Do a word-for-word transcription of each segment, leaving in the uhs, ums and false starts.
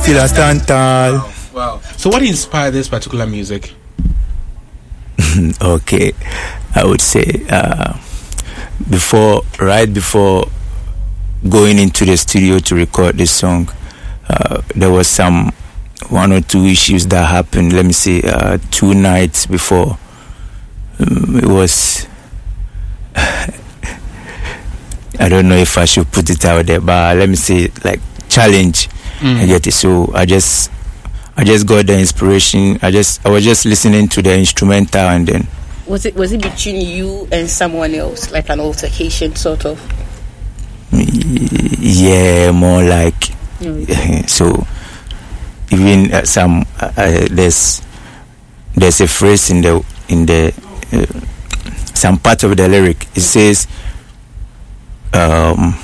still a stand tall. Wow. Wow. So what inspired this particular music? Okay, I would say uh, before, right before going into the studio to record this song, uh, there was some one or two issues that happened. Let me say uh, two nights before. Um, it was. I don't know if I should put it out there, but let me say like challenge. Mm. I get it. So I just. I just got the inspiration. I just I was just listening to the instrumental, and then was it was it between you and someone else, like an altercation sort of? Yeah, more like mm. So even uh, some uh, uh, there's there's a phrase in the in the uh, some part of the lyric. It says um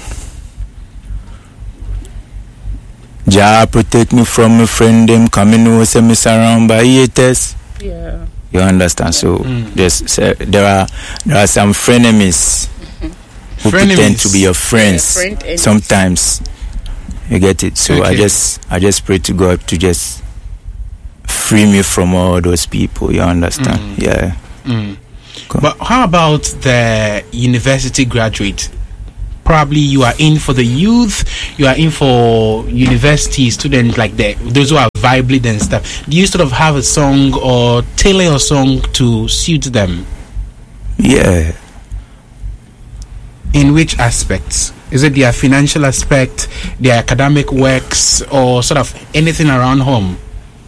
Jah protect me from my friend them coming who say me surround by haters. Yeah. You understand? So mm. there's uh, there are there are some frenemies mm-hmm. who frenemies. pretend to be your friends. Yeah, friend sometimes you get it. So okay. I just I just pray to God to just free me from all those people. You understand? Mm. Yeah. Mm. But how about the university graduate? Probably you are in for the youth, you are in for university students, like the, those who are vibrant and stuff. Do you sort of have a song or tailor your song to suit them? Yeah. In which aspects? Is it their financial aspect, their academic works, or sort of anything around home?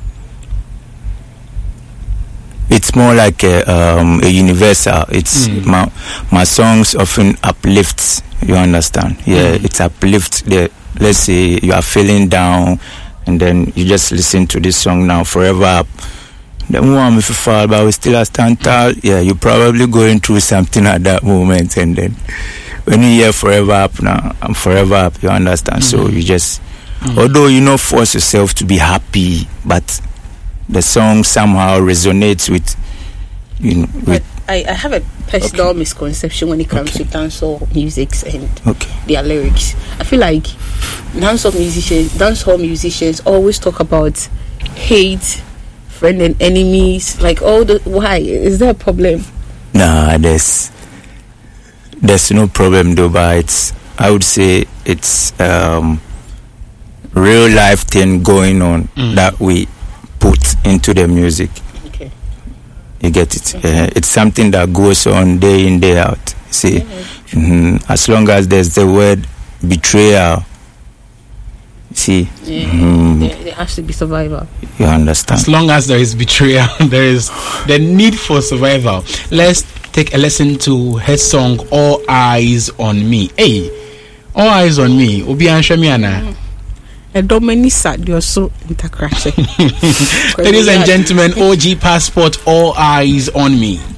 It's more like a, um, a universal. It's mm. my my songs often uplifts. You understand? Yeah, mm. it uplifts. The let's say you are feeling down, and then you just listen to this song now. Forever Up. Then one if you fall, but we still a stand tall. Yeah, you're probably going through something at that moment, and then when you hear Forever Up now, I'm Forever Up. You understand? Mm-hmm. So you just, mm. although you not force yourself to be happy, but the song somehow resonates with you know with I, I have a personal okay. misconception when it comes okay. to dancehall music and okay. their lyrics. I feel like dancehall musicians dancehall musicians always talk about hate, friend and enemies, like all the why? Is there a problem? Nah, there's there's no problem though, but it's I would say it's um real life thing going on mm. that we put into the music. Okay. You get it? Okay. Uh, it's something that goes on day in, day out. See, yeah, mm-hmm. as long as there's the word betrayal, see, yeah. mm-hmm. there, there has to be survival. You understand? As long as there is betrayal, there is the need for survival. Let's take a listen to her song "All Eyes on Me." Hey, all eyes on me. Obi Anshamiana. Mm. Ladies and gentlemen, O G Passport, All Eyes on Me.